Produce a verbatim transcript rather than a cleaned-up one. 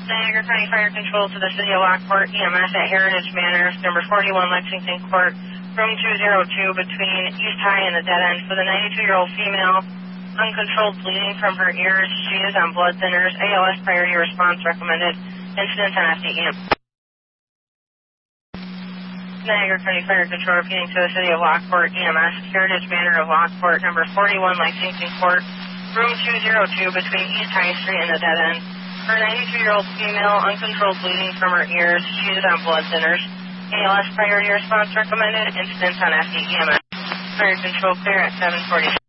Niagara County Fire Control to the City of Lockport, E M S at Heritage Manor, number forty-one Lexington Court, room two oh two between East High and the dead end for the ninety-two-year-old female, uncontrolled bleeding from her ears. She is on blood thinners. A L S priority response recommended. Incident on F D E M. Niagara County Fire Control repeating to the City of Lockport, E M S, Heritage Manor of Lockport, number forty-one Lexington Court, room two oh two between East High Street and the dead end. Her ninety-two-year-old female, uncontrolled bleeding from her ears. She is on blood thinners. A L S priority response recommended. Incident on F D E M. Fire Control clear at seven forty.